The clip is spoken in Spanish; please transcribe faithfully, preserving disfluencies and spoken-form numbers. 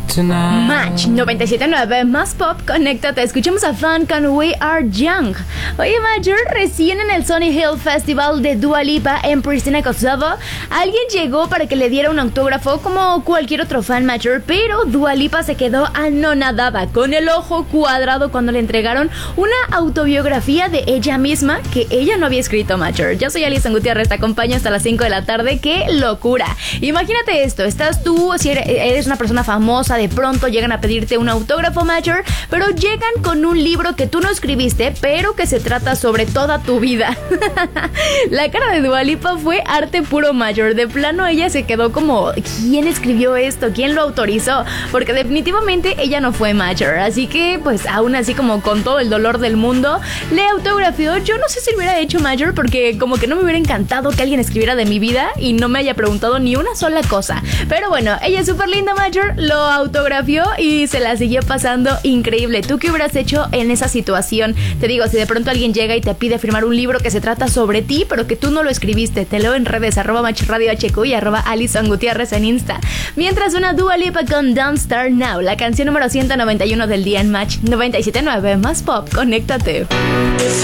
Match noventa y siete punto nueve más pop, conéctate. Escuchamos a Fan con We Are Young. Oye, Major, recién en el Sony Hill Festival de Dua Lipa en Pristina, Kosovo, alguien llegó para que le diera un autógrafo como cualquier otro fan, Major, pero Dua Lipa se quedó anonadada, con el ojo cuadrado cuando le entregaron una autobiografía de ella misma que ella no había escrito, Major. Yo soy Alison Gutiérrez, te acompaño hasta las cinco de la tarde. ¡Qué locura! Imagínate esto, estás tú, si eres una persona famosa, de pronto llegan a pedirte un autógrafo, Major, pero llegan con un libro que tú no escribiste, pero que se trata sobre toda tu vida. La cara de Dua Lipa fue arte puro, Major. De plano ella se quedó como, ¿quién escribió esto? ¿Quién lo autorizó? Porque definitivamente ella no fue, Major. Así que, pues, aún así como con todo el dolor del mundo, le autografió. Yo no sé si lo hubiera hecho, Major, porque como que no me hubiera encantado que alguien escribiera de mi vida y no me haya preguntado ni una sola cosa. Pero bueno, ella es súper linda, Major, lo autografió y se la siguió pasando increíble. ¿Tú qué hubieras hecho en esa situación? Te digo, si de pronto alguien llega y te pide firmar un libro que se trata sobre ti, pero que tú no lo escribiste, te leo en redes, arroba Match Radio H Q y arroba Alison Gutiérrez en Insta. Mientras una Dua Lipa con Don't Start Now, la canción número ciento noventa y uno del día en Match noventa y siete punto nueve más pop, conéctate.